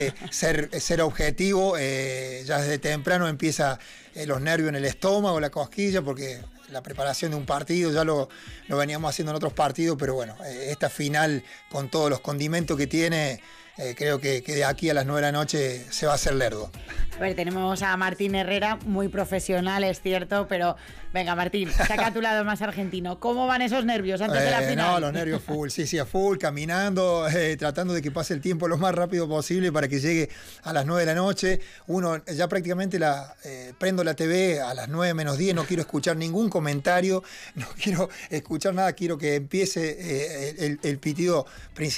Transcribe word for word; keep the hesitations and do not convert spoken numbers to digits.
Ser, ser objetivo, eh, ya desde temprano empieza eh, los nervios en el estómago, la cosquilla, porque la preparación de un partido ya lo, lo veníamos haciendo en otros partidos, pero bueno, eh, esta final con todos los condimentos que tiene, eh, creo que, que de aquí a las nueve de la noche se va a hacer lerdo. A ver, tenemos a Martín Herrera, muy profesional, es cierto, pero venga, Martín, saca a tu lado más argentino. ¿Cómo van esos nervios antes eh, de la final? No, los nervios full, sí, sí, a full, caminando, eh, tratando de que pase el tiempo lo más rápido posible para que llegue a las nueve de la noche. Uno ya prácticamente la eh, prendo la T V a las nueve menos diez, no quiero escuchar ningún comentario, no quiero escuchar nada, quiero que empiece eh, el, el pitido principal.